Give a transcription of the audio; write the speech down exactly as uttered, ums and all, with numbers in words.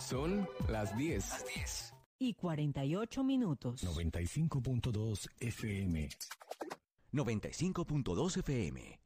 Son las diez. Las diez. Y cuarenta y ocho minutos. noventa y cinco punto dos F M. noventa y cinco punto dos F M.